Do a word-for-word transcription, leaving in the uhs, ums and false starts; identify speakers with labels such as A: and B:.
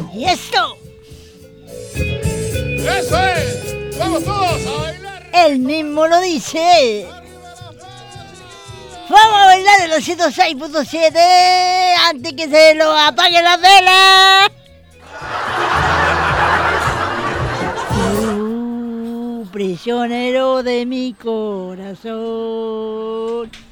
A: Y esto.
B: ¡Eso es! ¡Vamos todos a bailar!
A: Él mismo lo dice. Vamos a bailar en los ciento seis punto siete antes que se lo apague la vela. Tú, prisionero de mi corazón.